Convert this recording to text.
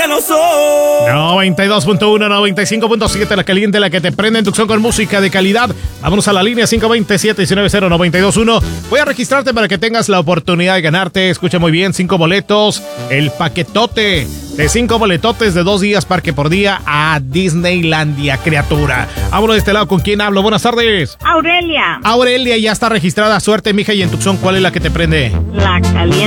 no soy. 92.1, 95.7, la caliente, la que te prende en Tucson con música de calidad. Vámonos a la línea 520-719-0921. Voy a registrarte para que tengas la oportunidad de ganarte. Escucha muy bien, 5 boletos, el paquetote de 5 boletotes de 2 días, parque por día a Disneylandia, criatura. Vámonos de este lado, ¿con quién hablo? Buenas tardes. Aurelia. Aurelia, ya está registrada. Suerte, mija, y en Tucson, ¿cuál es la que te prende? La caliente.